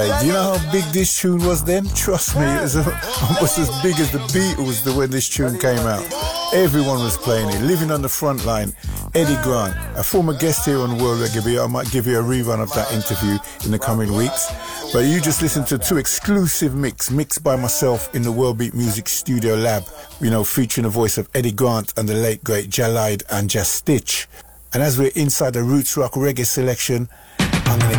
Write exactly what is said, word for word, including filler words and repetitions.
Do you know how big this tune was then? Trust me, it was almost as big as the Beatles when this tune came out. Everyone was playing it. Living on the Front Line, Eddie Grant, a former guest here on World Reggae Beat. I might give you a rerun of that interview in the coming weeks. But you just listened to two exclusive mix, mixed by myself in the World Beat Music Studio Lab, you know, featuring the voice of Eddie Grant and the late great Jalide and Just Stitch. And as we're inside the Roots Rock Reggae selection, I'm going to